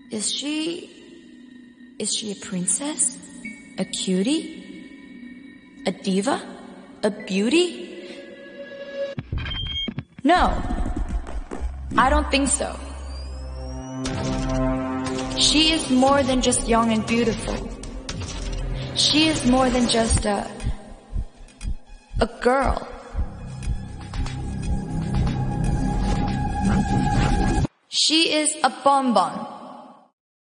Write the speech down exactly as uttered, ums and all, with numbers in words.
Is she... Is she a princess? A cutie? A diva? A beauty? No. I don't think so. She is more than just young and beautiful. She is more than just a... a girl. She is a bonbon.